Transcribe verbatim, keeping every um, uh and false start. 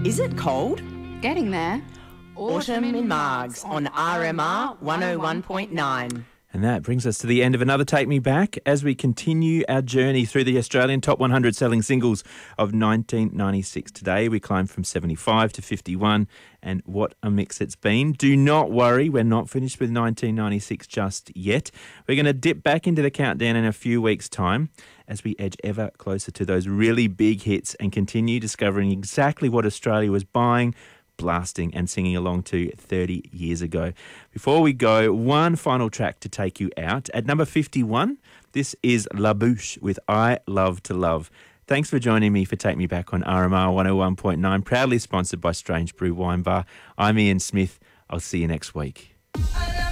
Is it cold? Getting there. Autumn in Margs on R M R one oh one point nine. And that brings us to the end of another Take Me Back as we continue our journey through the Australian top one hundred selling singles of nineteen ninety-six. Today we climb from seventy-five to fifty-one, and what a mix it's been. Do not worry, we're not finished with nineteen ninety-six just yet. We're going to dip back into the countdown in a few weeks' time as we edge ever closer to those really big hits and continue discovering exactly what Australia was buying, blasting and singing along to thirty years ago. Before we go, one final track to take you out. At number fifty-one, this is La Bouche with I Love to Love. Thanks for joining me for Take Me Back on R M R one oh one point nine, proudly sponsored by Strange Brew Wine Bar. I'm Ian Smith. I'll see you next week.